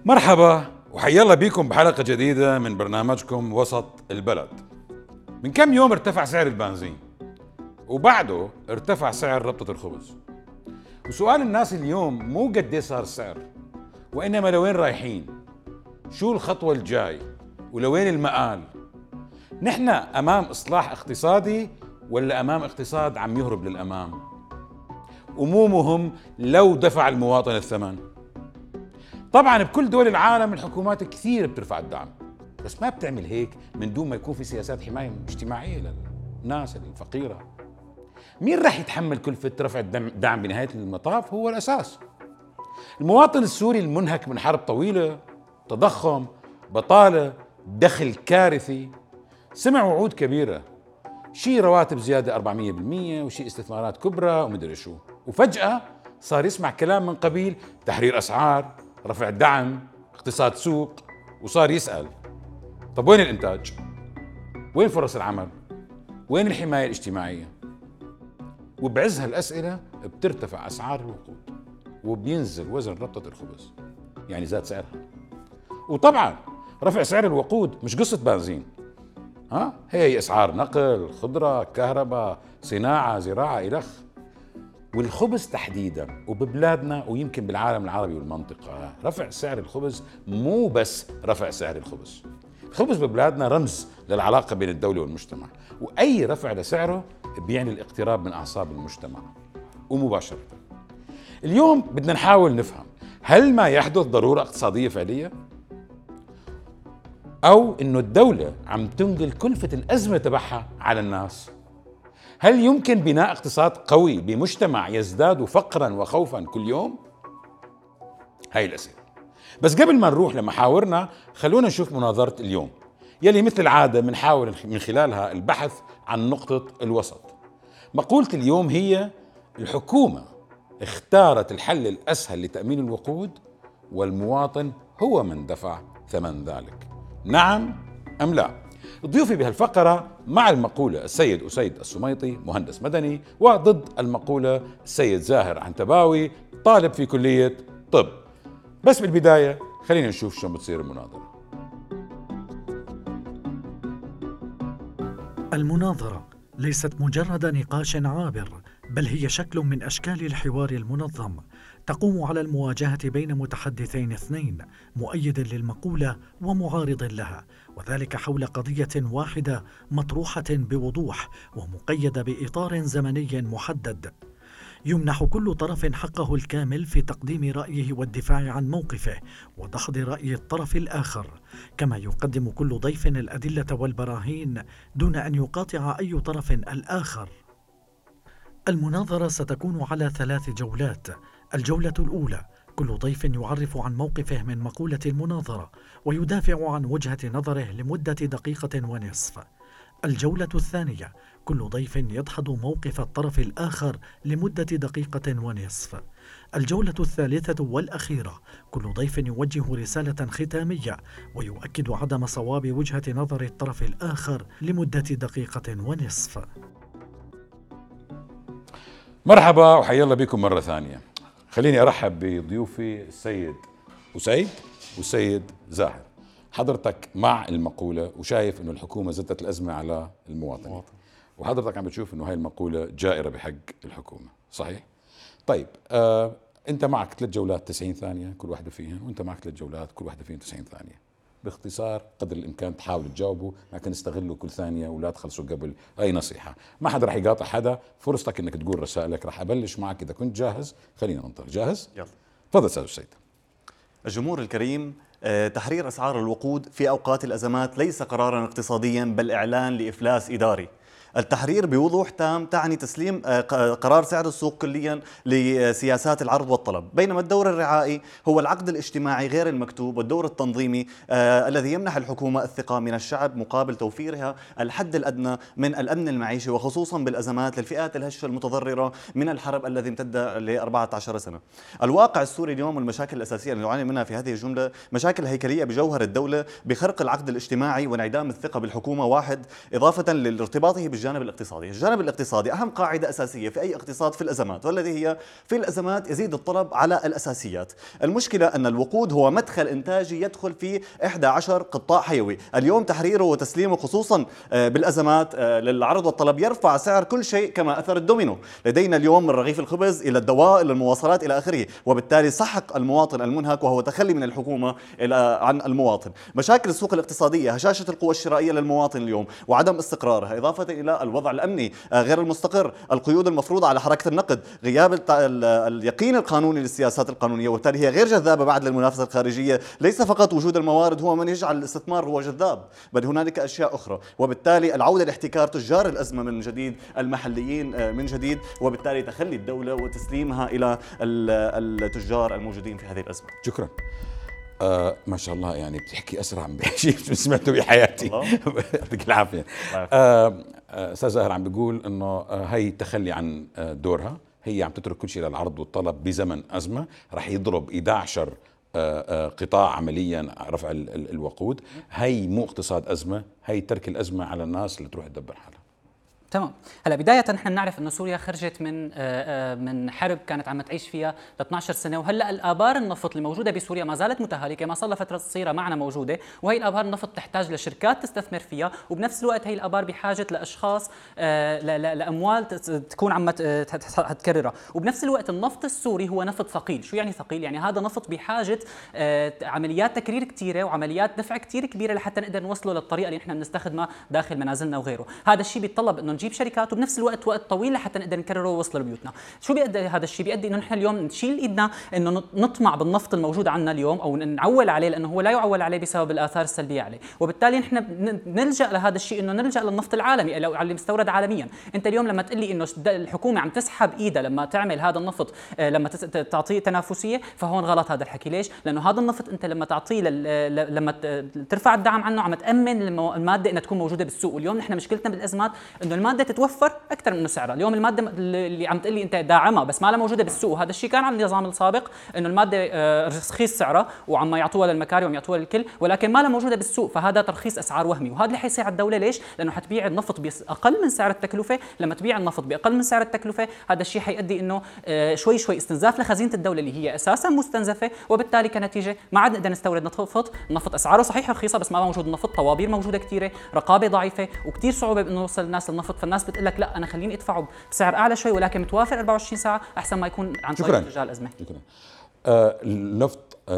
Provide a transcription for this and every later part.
مرحبا وحيالله بيكم بحلقة جديدة من برنامجكم وسط البلد. من كم يوم ارتفع سعر البنزين وبعده ارتفع سعر ربطة الخبز، وسؤال الناس اليوم مو قد صار السعر وإنما لوين رايحين، شو الخطوة الجاي ولوين المآل. نحن أمام إصلاح اقتصادي ولا أمام اقتصاد عم يهرب للأمام؟ ومو مهم لو دفع المواطن الثمن. طبعا بكل دول العالم الحكومات كثير بترفع الدعم، بس ما بتعمل هيك من دون ما يكون في سياسات حماية اجتماعية للناس الفقيرة. مين راح يتحمل كلفة رفع الدعم بنهاية المطاف؟ هو الأساس. المواطن السوري المنهك من حرب طويلة، تضخم، بطالة، دخل كارثي، سمع وعود كبيرة، شي رواتب زيادة 400% وشي استثمارات كبرى ومدري شو، وفجأة صار يسمع كلام من قبيل تحرير أسعار، رفع دعم، اقتصاد سوق، وصار يسأل طب وين الإنتاج؟ وين فرص العمل؟ وين الحماية الاجتماعية؟ وبعز هالأسئلة بترتفع أسعار الوقود وبينزل وزن ربطة الخبز، يعني زاد سعرها. وطبعا رفع سعر الوقود مش قصة بنزين، هي أسعار نقل، خضرة، كهرباء، صناعة، زراعة، إلخ. والخبز تحديدا وببلادنا ويمكن بالعالم العربي والمنطقة، رفع سعر الخبز مو بس رفع سعر الخبز. الخبز ببلادنا رمز للعلاقة بين الدولة والمجتمع، وأي رفع لسعره بيعني الاقتراب من أعصاب المجتمع ومباشرة. اليوم بدنا نحاول نفهم، هل ما يحدث ضرورة اقتصادية فعلية؟ أو إنه الدولة عم تنقل كلفة الأزمة تبعها على الناس؟ هل يمكن بناء اقتصاد قوي بمجتمع يزداد فقرا وخوفا كل يوم؟ هاي الأسئلة. بس قبل ما نروح لمحاورنا خلونا نشوف مناظرة اليوم يلي مثل العادة بنحاول من خلالها البحث عن نقطة الوسط. مقولة اليوم هي: الحكومة اختارت الحل الأسهل لتأمين الوقود والمواطن هو من دفع ثمن ذلك. نعم أم لا؟ ضيوفي بهالفقرة مع المقولة السيد أسيد السميطي مهندس مدني، وضد المقولة السيد زاهر عنتباوي طالب في كلية طب. بس بالبداية خلينا نشوف شو بتصير المناظرة. المناظرة ليست مجرد نقاش عابر، بل هي شكل من أشكال الحوار المنظم، تقوم على المواجهة بين متحدثين اثنين، مؤيد للمقولة ومعارض لها، وذلك حول قضية واحدة مطروحة بوضوح ومقيدة بإطار زمني محدد. يمنح كل طرف حقه الكامل في تقديم رأيه والدفاع عن موقفه ودحض رأي الطرف الآخر، كما يقدم كل ضيف الأدلة والبراهين دون أن يقاطع أي طرف الآخر. المناظرة ستكون على 3 جولات. الجولة الأولى كل ضيف يعرف عن موقفه من مقولة المناظرة ويدافع عن وجهة نظره لمدة 1.5 دقيقة. الجولة الثانية كل ضيف يدحض موقف الطرف الآخر لمدة 1.5 دقيقة. الجولة الثالثة والأخيرة كل ضيف يوجه رسالة ختامية ويؤكد عدم صواب وجهة نظر الطرف الآخر لمدة 1.5 دقيقة. مرحبا وحيالله بكم مرة ثانية. خليني أرحب بضيوفي السيد أسيد والسيد زاهر. حضرتك مع المقولة وشايف أنه الحكومة زدت الأزمة على المواطن، وحضرتك عم بتشوف أنه هاي المقولة جائرة بحق الحكومة، صحيح؟ طيب أنت معك 3 جولات 90 ثانية كل واحدة فيها، وأنت معك 3 جولات كل واحدة فيها 90 ثانية. باختصار قدر الإمكان تحاول تجاوبوا، لكن استغلوا كل ثانية ولا تخلصوا قبل. أي نصيحة، ما حدا رح يقاطع حدا، فرصتك أنك تقول رسائلك. رح أبلش معك إذا كنت جاهز. خلينا ننطلق. جاهز؟ يلا. تفضل أستاذ السيد. الجمهور الكريم، تحرير أسعار الوقود في أوقات الأزمات ليس قراراً اقتصادياً بل إعلان لإفلاس إداري. التحرير بوضوح تام تعني تسليم قرار سعر السوق كليا لسياسات العرض والطلب، بينما الدور الرعائي هو العقد الاجتماعي غير المكتوب والدور التنظيمي الذي يمنح الحكومة الثقة من الشعب مقابل توفيرها الحد الأدنى من الأمن المعيشي، وخصوصا بالأزمات للفئات الهشة المتضررة من الحرب الذي امتد ل 14 سنة. الواقع السوري اليوم والمشاكل الأساسية اللي نعاني منها في هذه الجملة مشاكل هيكلية بجوهر الدولة، بخرق العقد الاجتماعي وانعدام الثقة بالحكومة واحد، إضافة لارتباطه الجانب الاقتصادي. الجانب الاقتصادي أهم قاعدة أساسية في أي اقتصاد في الأزمات، والذي هي في الأزمات يزيد الطلب على الأساسيات. المشكلة أن الوقود هو مدخل إنتاجي يدخل في 11 قطاع حيوي. اليوم تحريره وتسليمه خصوصا بالأزمات للعرض والطلب يرفع سعر كل شيء كما أثر الدومينو. لدينا اليوم من رغيف الخبز إلى الدواء إلى المواصلات إلى آخره، وبالتالي سحق المواطن المنهك وهو تخلي من الحكومة عن المواطن. مشاكل السوق الاقتصادية، هشاشة القوى الشرائية للمواطن اليوم وعدم استقرارها، إضافة إلى الوضع الأمني غير المستقر، القيود المفروضة على حركة النقد، غياب اليقين القانوني للسياسات القانونية، وبالتالي هي غير جذابة بعد للمنافسة الخارجية. ليس فقط وجود الموارد هو من يجعل الاستثمار هو جذاب، بل هنالك أشياء أخرى، وبالتالي العودة لاحتكار تجار الأزمة من جديد، المحليين من جديد، وبالتالي تخلي الدولة وتسليمها إلى التجار الموجودين في هذه الأزمة. شكرا. ما شاء الله، يعني بتحكي اسرع من شيء سمعته بحياتي. يعطيك العافيه. استاذ زاهر عم بيقول انه هي تخلي عن دورها، هي عم تترك كل شيء للعرض والطلب بزمن ازمه، رح يضرب 11 قطاع عمليا رفع الوقود. هي مو اقتصاد ازمه، هي ترك الازمه على الناس اللي تروح تدبر حالها. تمام. هلا بداية نحن بنعرف انه سوريا خرجت من حرب كانت عم تعيش فيها ل 12 سنة، وهلا الآبار النفط اللي موجودة بسوريا ما زالت متهالكة، ما صار لها فترة قصيرة معنا موجودة، وهي الآبار النفط تحتاج لشركات تستثمر فيها، وبنفس الوقت هي الآبار بحاجة لأشخاص لأموال تكون عم تكررها، وبنفس الوقت النفط السوري هو نفط ثقيل. شو يعني ثقيل؟ يعني هذا نفط بحاجة عمليات تكرير كثيرة وعمليات دفع كثير كبيرة لحتى نقدر نوصله للطريقة اللي نحن بنستخدمها داخل منازلنا وغيره. هذا الشيء بيتطلب انه نجيب شركات، وبنفس الوقت وقت طويل لحتى نقدر نكرره ووصله لبيوتنا. شو بيؤدي هذا الشيء؟ بيؤدي انه نحن اليوم نشيل ايدنا انه نطمع بالنفط الموجود عندنا اليوم او نعول عليه، لانه هو لا يعول عليه بسبب الاثار السلبيه عليه، وبالتالي نحن نلجا لهذا الشيء انه نلجا للنفط العالمي او اللي مستورد عالميا. انت اليوم لما تقول لي انه الحكومه عم تسحب ايدها لما تعمل هذا النفط لما تعطيه تنافسيه، فهون غلط هذا الحكي. ليش؟ لانه هذا النفط انت لما تعطيه لما ترفع الدعم عنه عم تامن الماده انها تكون موجوده بالسوق. واليوم نحن مشكلتنا بالازمات انه الماده تتوفر اكثر منه سعرها. اليوم الماده اللي عم تقول لي انت داعمها بس ما لها موجوده بالسوق، وهذا الشيء كان على النظام السابق انه الماده رخيص سعرها وعم يعطوها للمكاري وعم يعطوها للكل، ولكن ما لها موجوده بالسوق، فهذا ترخيص اسعار وهمي. وهذا اللي حيصير على الدوله. ليش؟ لانه حتبيع النفط باقل من سعر التكلفه. لما تبيع النفط باقل من سعر التكلفه، هذا الشيء حيؤدي انه شوي شوي استنزاف لخزينه الدوله اللي هي اساسا مستنزفه، وبالتالي كنتيجه ما عاد نقدر نستورد نفط. النفط اسعاره صحيح رخيصه بس ما موجود النفط، طوابير موجوده كثيره، رقابه ضعيفه، وكثير صعوبه انه نوصل الناس للنفط. فالناس بتقول لك لا انا خليني ادفعه بسعر اعلى شوي ولكن متوافر 24 ساعه احسن ما يكون عن طريق رجال الازمه. شكرا. النفط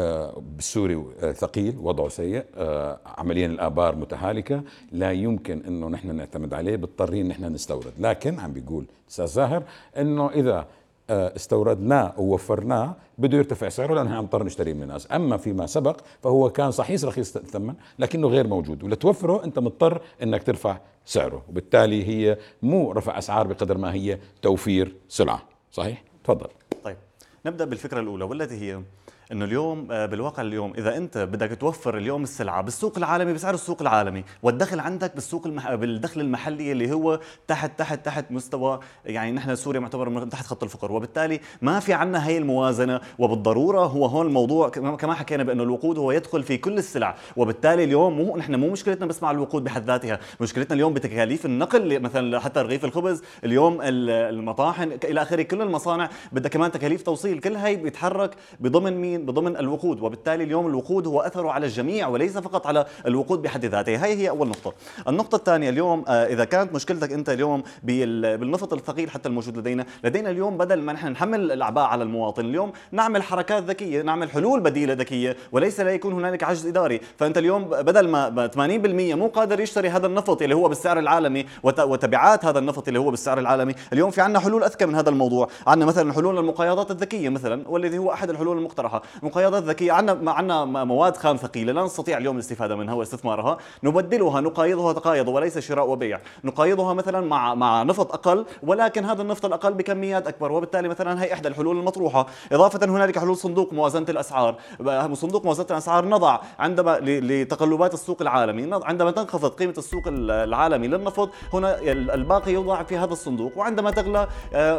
بالسوري ثقيل، وضعه سيء، عمليا الآبار متهالكة، لا يمكن انه نحن نعتمد عليه، بالضطرين نحن نستورد. لكن عم بيقول استاذ زاهر انه اذا استوردناه ووفرناه بده يرتفع سعره لانه نضطر نشتريه من الناس. اما فيما سبق فهو كان صحيح رخيص الثمن لكنه غير موجود، ولتوفره انت مضطر انك ترفع سعره، وبالتالي هي مو رفع اسعار بقدر ما هي توفير سلعه. صحيح؟ تفضل. طيب نبدا بالفكره الاولى والتي هي انه اليوم بالواقع اليوم اذا انت بدك توفر اليوم السلعه بالسوق العالمي بسعر السوق العالمي، والدخل عندك بالسوق بالدخل المحلي اللي هو تحت مستوى، يعني نحن سوريا معتبر من تحت خط الفقر، وبالتالي ما في عندنا هي الموازنه. وبالضروره هو هون الموضوع كما حكينا بانه الوقود هو يدخل في كل السلع، وبالتالي اليوم نحن مو مشكلتنا بس مع الوقود بحد ذاتها، مشكلتنا اليوم بتكاليف النقل، مثلا حتى رغيف الخبز اليوم المطاحن الى اخره، كل المصانع بدها كمان تكاليف توصيل، كل هي بيتحرك بضمن مين؟ بضمن الوقود. وبالتالي اليوم الوقود هو اثره على الجميع وليس فقط على الوقود بحد ذاته. هي اول نقطه. النقطه الثانيه اليوم اذا كانت مشكلتك انت اليوم بالنفط الثقيل حتى الموجود لدينا اليوم بدل ما نحن نحمل الاعباء على المواطن، اليوم نعمل حركات ذكيه، نعمل حلول بديله ذكيه، وليس لا يكون هنالك عجز اداري. فانت اليوم بدل ما 80% مو قادر يشتري هذا النفط اللي هو بالسعر العالمي وتبعات هذا النفط اللي هو بالسعر العالمي، اليوم في عندنا حلول اذكى من هذا الموضوع. عندنا مثلا حلول المقايضات الذكيه مثلا، والذي هو احد الحلول المقترحه. مقايضات ذكيه، عندنا مواد خام ثقيله لا نستطيع اليوم الاستفاده منها واستثمارها، نبدلها، نقايضها تقايض وليس شراء وبيع، نقايضها مثلا مع نفط اقل، ولكن هذا النفط الاقل بكميات اكبر، وبالتالي مثلا هي احدى الحلول المطروحه. اضافه هنالك حلول صندوق موازنه الاسعار. صندوق موازنه الاسعار نضع عندما لتقلبات السوق العالمي، عندما تنخفض قيمه السوق العالمي للنفط، هنا الباقي يوضع في هذا الصندوق، وعندما تغلى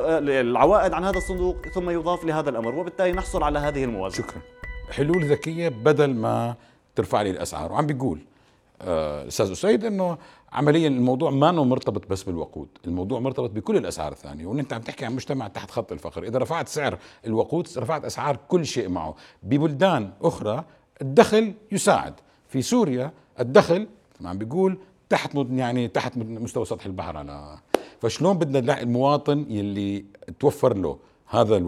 العوائد عن هذا الصندوق ثم يضاف لهذا الامر، وبالتالي نحصل على هذه الموازنه. شكرا. حلول ذكيه بدل ما ترفع لي الاسعار. وعم بيقول الاستاذ اسيد انه عمليا الموضوع ما انه مرتبط بس بالوقود، الموضوع مرتبط بكل الاسعار الثانيه، وان انت عم تحكي عن مجتمع تحت خط الفقر، اذا رفعت سعر الوقود رفعت اسعار كل شيء معه. ببلدان اخرى الدخل يساعد، في سوريا الدخل عم بيقول تحت مستوى سطح البحر. على فشلون بدنا المواطن يلي توفر له هذا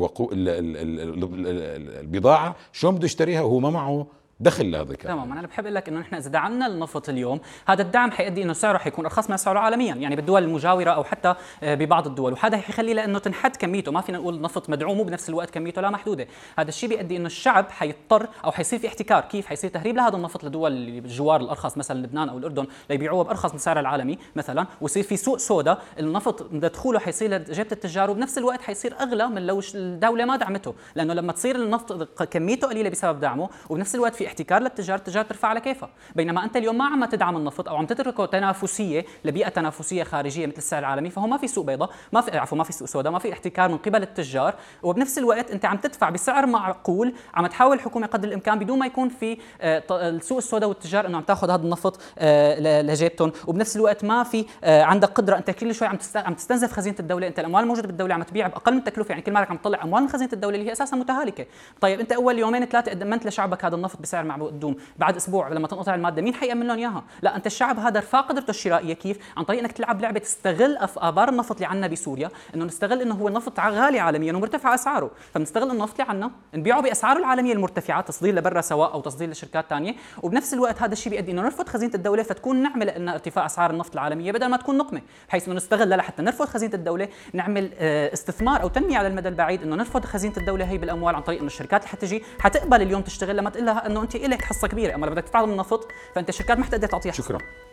البضاعه شلون بده يشتريها وهو ما معه دخل لهذا الكلام؟ تمام. انا بحب اقول لك انه نحن اذا دعمنا النفط اليوم، هذا الدعم حيؤدي انه سعره حيكون ارخص من سعره عالميا، يعني بالدول المجاوره او حتى ببعض الدول، وهذا حيخلي لانه تنحد كميته. ما فينا نقول النفط مدعوم وبنفس الوقت كميته لا محدوده. هذا الشيء بيؤدي انه الشعب حيضطر او حيصير في احتكار. كيف حيصير تهريب لهذا النفط لدول الجوار الارخص مثلا لبنان او الاردن ليبيعوه بارخص من سعره العالمي مثلا، ويصير في سوق سوداء. النفط دخوله حيصير لجيبه التجار، وبنفس الوقت حيصير اغلى من لو الدوله ما دعمته، لانه لما تصير النفط كميته قليله بسبب دعمه وبنفس الوقت في احتكار للتجار، التجار ترفع على كيفها. بينما انت اليوم ما عم تدعم النفط او عم تتركه تنافسيه لبيئه تنافسيه خارجيه مثل السعر العالمي، فهو ما في سوق بيضاء، ما في سوق سوداء، ما في احتكار من قبل التجار، وبنفس الوقت انت عم تدفع بسعر معقول. عم تحاول الحكومه قدر الامكان بدون ما يكون في السوق السوداء والتجار انه عم تاخذ هذا النفط لجيبتهم، وبنفس الوقت ما في عندك قدره انت كل شوي عم تستنزف خزينه الدوله. انت الاموال الموجوده بالدوله عم تبيع باقل من التكلفه، يعني كل مالك عم تطلع اموال من خزينه الدوله اللي هي اساسا متهالكه. طيب انت اول يومين ثلاثه قدمت لشعبك هذا النفط بسعر معقول، بعد اسبوع لما تنقطع الماده مين حيأمن لهم اياها؟ لا، انت الشعب هذا رفع قدرته الشرائيه. كيف؟ عن طريق انك تلعب لعبه تستغل ابار النفط اللي عندنا بسوريا، انه نستغل انه هو النفط غالي عالميا ومرتفع اسعاره، فبنستغل النفط اللي عندنا نبيعه باسعاره العالميه المرتفعه، تصدير لبرا سواء او تصدير لشركات ثانيه، وبنفس الوقت هذا الشيء بيؤدي انه نرفض خزينه الدوله، فتكون نعمه لنا ارتفاع اسعار النفط العالميه بدل ما تكون نقمه، بحيث انه نستغل لحتى نرفض خزينه الدوله، نعمل استثمار او تنميه على المدى البعيد، انه نرفض خزينه الدوله هي بالاموال عن طريق انه الشركات اللي حتجي حتقبل اليوم تشتغل لما تقول لها انه انت لك حصه كبيره، اما بدك تدفع من النفط فانت الشركات ما حتقدر تعطيها حصة. شكرا.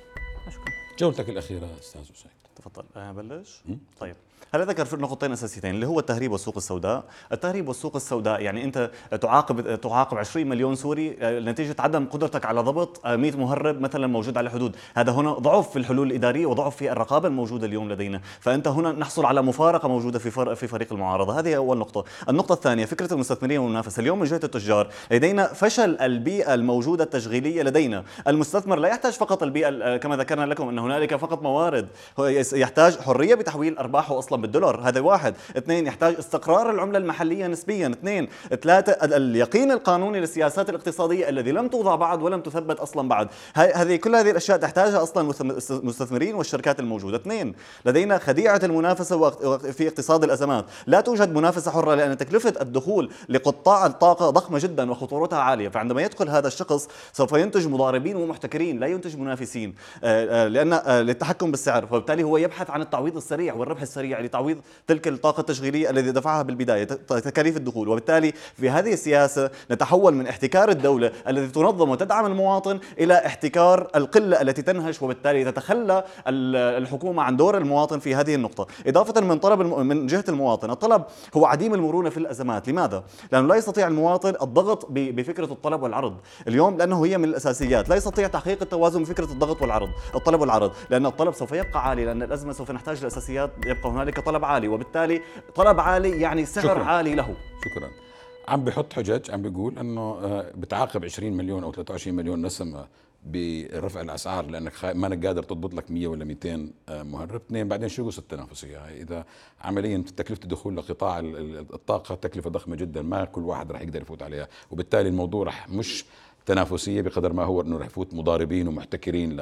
جولتك الاخيره استاذ اسيد. تفضل. بلش. طيب، هلا ذكر في نقطتين اساسيتين اللي هو التهريب والسوق السوداء. التهريب والسوق السوداء يعني انت تعاقب 20 مليون سوري نتيجه عدم قدرتك على ضبط 100 مهرب مثلا موجود على الحدود. هذا هنا ضعف في الحلول الاداريه وضعف في الرقابه الموجوده اليوم لدينا، فانت هنا نحصل على مفارقه موجوده في فريق المعارضه. هذه اول نقطه. النقطه الثانيه فكره المستثمرين والمنافسه. اليوم من جهه التجار لدينا فشل البيئه الموجوده التشغيليه لدينا. المستثمر لا يحتاج فقط البيئه، كما ذكرنا لكم ان هنالك فقط موارد، هو يحتاج حريه بتحويل ارباحه اصلا بالدولار، هذا واحد. اثنين، يحتاج استقرار العمله المحليه نسبيا. اثنين، ثلاثه، اليقين القانوني للسياسات الاقتصاديه الذي لم توضع بعد ولم تثبت اصلا بعد. كل هذه الاشياء تحتاجها اصلا المستثمرين والشركات الموجوده. اثنين، لدينا خديعه المنافسه في اقتصاد الازمات، لا توجد منافسه حره لان تكلفه الدخول لقطاع الطاقه ضخمه جدا وخطورتها عاليه، فعندما يدخل هذا الشخص سوف ينتج مضاربين ومحتكرين، لا ينتج منافسين، لان للتحكم بالسعر، فبالتالي هو يبحث عن التعويض السريع والربح السريع لتعويض تلك الطاقة التشغيلية التي دفعها بالبداية، تكاليف الدخول. وبالتالي في هذه السياسة نتحول من احتكار الدولة التي تنظم وتدعم المواطن إلى احتكار القلة التي تنهش، وبالتالي تتخلى الحكومة عن دور المواطن في هذه النقطة. إضافة من جهة المواطن، الطلب هو عديم المرونة في الأزمات. لماذا؟ لأنه لا يستطيع المواطن الضغط بفكرة الطلب والعرض اليوم، لأنه هي من الأساسيات. لا يستطيع تحقيق التوازن بفكرة الضغط والعرض، الطلب والعرض، لأن الطلب سوف يبقى عالي، لأن الأزمة سوف نحتاج لأساسيات، يبقى هنالك طلب عالي، وبالتالي طلب عالي يعني سعر شكرا. عالي له. شكرا. عم بحط حجج، عم بيقول انه بتعاقب 20 مليون او 23 مليون نسمة برفع الاسعار لانك ما انك قادر تضبط لك 100 ولا 200 مهرب. اثنين، بعدين شو قصه التنافسيه هاي؟ اذا عمليا تكلفه الدخول لقطاع الطاقه تكلفه ضخمه جدا، ما كل واحد راح يقدر يفوت عليها، وبالتالي الموضوع راح مش تنافسيه بقدر ما هو انه راح يفوت مضاربين ومحتكرين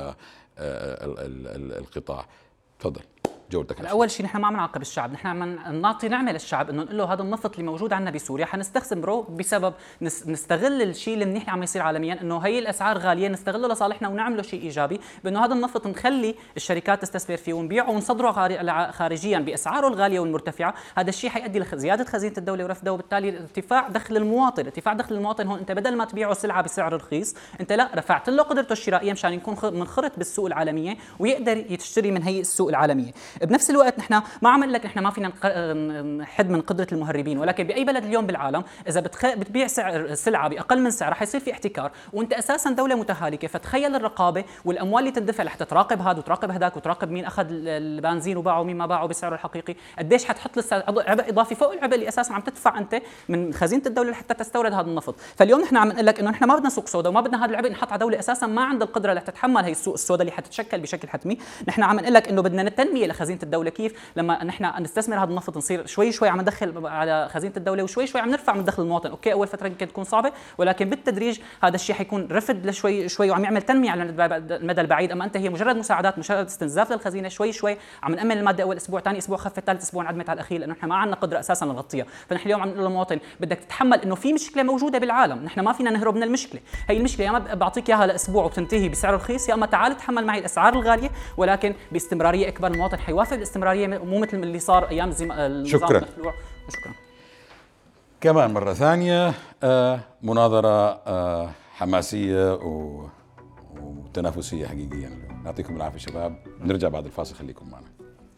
للقطاع. تفضل. اول شيء نحن ما عم نعاقب الشعب، نحن عم نعطي نعمه للشعب انه نقول له هذا النفط اللي موجود عندنا بسوريا حنستخدمه بسبب نستغل الشيء اللي منيح عم يصير عالميا، انه هي الاسعار غاليه نستغله لصالحنا ونعمله شيء ايجابي، بانه هذا النفط نخلي الشركات تستثمر فيه ونبيعه ونصدره خارجيا باسعاره الغاليه والمرتفعه. هذا الشيء حيؤدي لزياده خزينه الدوله ورفدها، وبالتالي ارتفاع دخل المواطن. ارتفاع دخل المواطن هون انت بدل ما تبيعه سلعه بسعر رخيص، انت لا رفعت له قدرته الشرائيه مشان يكون منخرط بالسوق العالميه ويقدر يشتري من هي السوق العالميه. بنفس الوقت نحن ما عم نقول لك نحن ما فينا نحد من قدره المهربين، ولكن باي بلد اليوم بالعالم اذا بتبيع سلعه باقل من سعرها حيصير في احتكار، وانت اساسا دوله متهالكه. فتخيل الرقابه والاموال اللي تندفع لحتى تراقب هذا وتراقب هذاك وتراقب مين اخذ البنزين وباعه ومين ما باعه بسعره الحقيقي، قديش حتحط لسه عبء اضافي فوق العبء اللي اساسا عم تدفع انت من خزينه الدوله لحتى تستورد هذا النفط. فاليوم نحن عم نقول لك انه نحن ما بدنا سوق سوداء وما بدنا هذا العبء نحط على دوله اساسا ما عندها القدره لتتحمل هي السوق السوداء اللي حتتشكل بشكل حتمي. نحن عم نقول لك انه بدنا التنميه لخزينه الدوله، كيف لما نحن نستثمر هذا النفط نصير شوي شوي عم ندخل على خزينه الدوله وشوي شوي عم نرفع من دخل المواطن. اوكي اول فتره يمكن تكون صعبه، ولكن بالتدريج هذا الشيء حيكون رفد لشوي شوي وعم يعمل تنميه على المدى البعيد. اما انت هي مجرد مساعدات، مجرد استنزاف للخزينه شوي شوي عم نامن الماده اول اسبوع، ثاني اسبوع خفت، ثالث اسبوع انعدمت على الاخير، لانه نحن ما عندنا قدره اساسا نغطيها. فنحن اليوم عم نقول للمواطن بدك تتحمل انه في مشكله موجوده بالعالم، نحن ما فينا نهرب من المشكله. هي المشكله يا اما بعطيك اياها لاسبوع وبتنتهي بسعر رخيص، يا اما تعال تحمل معي الاسعار الغاليه ولكن باستمراريه اكبر. المواطن حيوافق بالاستمراريه مو مثل اللي صار ايام النظام شكرا. المخلوع. شكرا. كمان مرة ثانية مناظرة حماسية وتنافسية حقيقيا. يعطيكم العافية شباب، نرجع بعد الفاصل، خليكم معنا.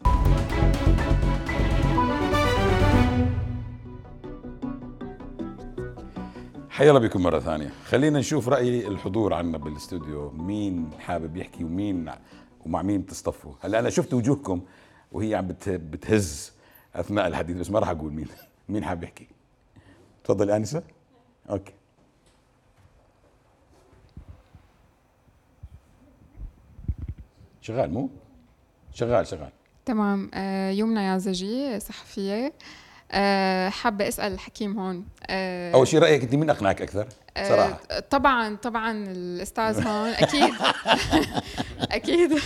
حيا الله بكم مرة ثانية. خلينا نشوف رأي الحضور عنا بالاستوديو، مين حابب يحكي ومع مين بتصطفوا. هلا أنا شفت وجوهكم وهي عم بتهز أثناء الحديث، بس ما راح أقول مين حابب يحكي. تفضل آنسة. أوكي. شغال مو؟ شغال. تمام. يمنى يازجي، صحفية. حابة أسأل الحكيم هون. أول شيء رأيك أنت مين أقنعك أكثر؟ صراحة. طبعا الأستاذ هون أكيد. أكيد.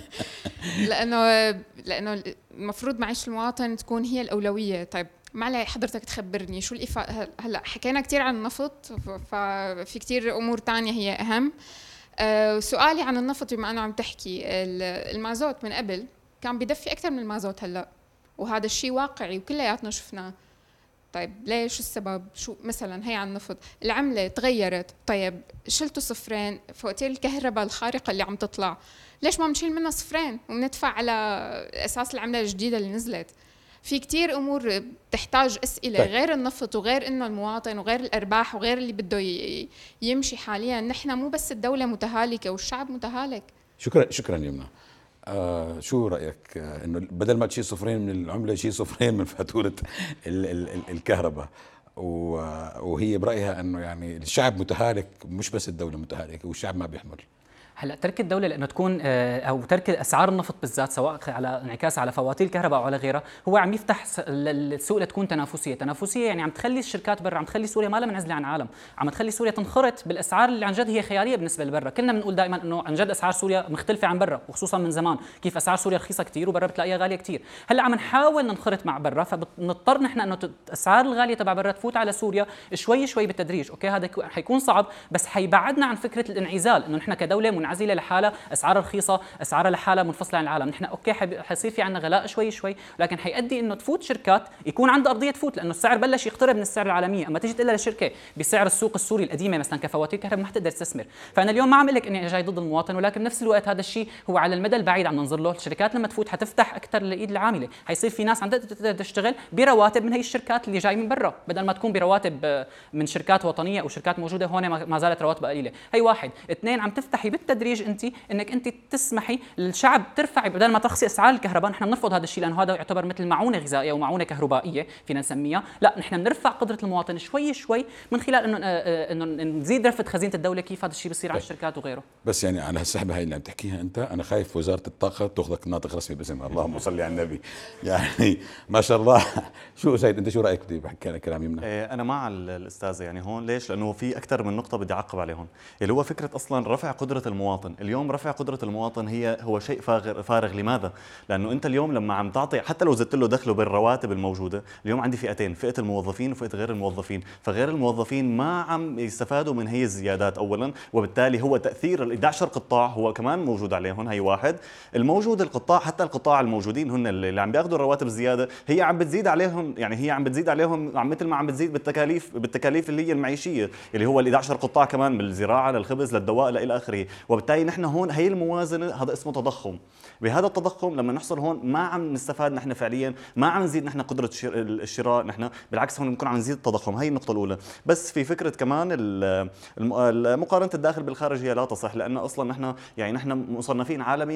لأنه المفروض معيشة المواطن تكون هي الأولوية. طيب ما علي حضرتك تخبرني شو الإفادة. هلا حكينا كتير عن النفط، ففي كتير أمور تانية هي أهم. سؤالي عن النفط، بما أنه عم تحكي المازوت من قبل كان بيدفي أكثر من المازوت هلا، وهذا الشيء واقعي وكلياتنا شفناه. طيب ليش السبب؟ شو مثلا هي عن النفط العملة تغيرت، طيب شلتوا صفرين فواتير الكهرباء الخارقة اللي عم تطلع، ليش ما بنشيل منها صفرين وبندفع على أساس العملة الجديدة اللي نزلت؟ في كتير أمور تحتاج أسئلة. طيب. غير النفط وغير إنه المواطن وغير الأرباح وغير اللي بده يمشي حاليا. نحن مو بس الدولة متهالكة والشعب متهالك. شكرا يمنى. شو رأيك إنه بدل ما تشيل صفرين من العملة شيل صفرين من فاتورة الكهرباء، وهي برأيها إنه يعني الشعب متهالك، مش بس الدولة متهالكة والشعب ما بيحمل. هلا ترك الدوله لانه تكون او ترك اسعار النفط بالذات سواء على انعكاس على فواتير الكهرباء او على غيرها، هو عم يفتح السوق لتكون تنافسيه يعني عم تخلي الشركات برا، عم تخلي سوريا ما لها منعزله عن العالم، عم تخلي سوريا تنخرط بالاسعار اللي عن جد هي خياليه بالنسبه لبرا. كنا بنقول دائما انه عن جد اسعار سوريا مختلفه عن برا، وخصوصا من زمان كيف اسعار سوريا رخيصه كثير وبرا بتلاقيها غاليه كثير. هلا عم نحاول ننخرط مع برا، فبنضطر نحن انه الاسعار الغاليه تبع برا تفوت على سوريا شوي شوي بالتدريج. اوكي هذا حيكون صعب، بس حيبعدنا عن فكره الانعزال، انه نحن كدوله منعزله لحالها، اسعارها رخيصه، اسعارها لحالها منفصله عن العالم. نحن اوكي حيصير في عندنا غلاء شوي شوي، لكن حيؤدي انه تفوت شركات يكون عندها ارضيه تفوت، لانه السعر بلش يقترب من السعر العالمي. اما تيجي تقول لشركه بسعر السوق السوري القديمه مثلا كفواتير كهرباء ما حتقدر تستثمر. فانا اليوم ما عم اقول لك اني جاي ضد المواطن، ولكن بنفس الوقت هذا الشيء هو على المدى البعيد عم ننظر له. الشركات لما تفوت حتفتح اكثر الايد العامله، حيصير في ناس عم تشتغل برواتب من هي الشركات اللي جاي من برا، بدل ما تكون برواتب من شركات وطنيه او شركات موجوده هون ما زالت رواتبها قليله. هي واحد. اثنين، عم تفتحي بالتدريج انك انت تسمحي للشعب ترفعي، بدل ما ترخصي اسعار الكهرباء. نحن بنرفض هذا الشيء لانه هذا يعتبر مثل معونه غذائيه او معونه كهربائيه فينا نسميها. لا، نحن بنرفع قدره المواطن شوي شوي من خلال انه نزيد رفد خزينه الدوله. كيف هذا الشيء بيصير على الشركات وغيره؟ بس يعني على هالسحبه هاي اللي عم تحكيها انت، انا خايف وزاره الطاقه تاخذك ناطق رسمي باسمها. اللهم صل على النبي. يعني ما شاء الله. شو سيد انت شو رايك؟ بدي بحكي كلام يمنى. انا مع الاستاذه يعني هون. ليش؟ لانه في اكثر من نقطه بدي اعقب عليهم، اللي هو فكره اصلا رفع قدره المواطن. اليوم رفع قدره المواطن هو شيء فارغ. لماذا؟ لانه انت اليوم لما عم تعطي، حتى لو زدت له دخله بالرواتب الموجوده، اليوم عندي فئتين، فئه الموظفين وفئه غير الموظفين. فغير الموظفين ما عم يستفادوا من هي الزيادات اولا، وبالتالي هو تاثير ال 11 قطاع هو كمان موجود عليهم. هي واحد. الموجود القطاع، حتى القطاع الموجودين هن اللي عم بياخذوا الرواتب الزياده، هي عم بتزيد عليهم، يعني هي عم بتزيد عليهم مثل ما عم بتزيد بالتكاليف اللي هي المعيشيه، اللي هو ال 11 قطاع كمان، من الزراعه للخبز للدواء الى اخره. وبالتالي نحن هون هي الموازنه هذا اسمه تضخم. بهذا التضخم لما نحصل هون ما عم نستفاد نحن فعليا، ما عم نزيد نحن قدره الشراء، نحن بالعكس هون بنكون عم نزيد التضخم. هي النقطه الاولى. بس في فكره كمان مقارنه الداخل بالخارج هي لا تصح، لانه اصلا نحن يعني نحن مصنفين عالميا